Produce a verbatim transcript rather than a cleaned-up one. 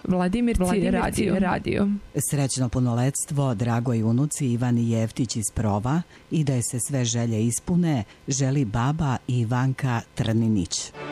Vladimirci, Vladimirci radio. radio. Srećno punoletstvo dragoj unuci Ivani Jeftić iz Prova i da je se sve želje ispune, želi baba Ivanka Trninić.